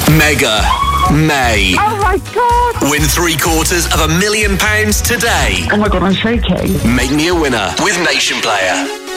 Mega May. Oh my God! Win £750,000 today. Oh my God, I'm shaking. Make me a winner with Nation Player.